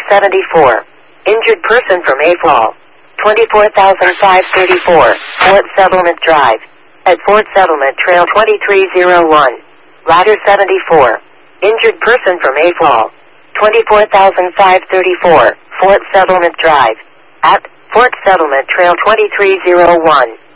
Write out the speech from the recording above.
74. Injured person from AFOL. 24,534. Fort Settlement Drive. At Fort Settlement Trail 2301. Ladder 74. Injured person from AFOL. 24,534. Fort Settlement Drive. At Fort Settlement Trail 2301.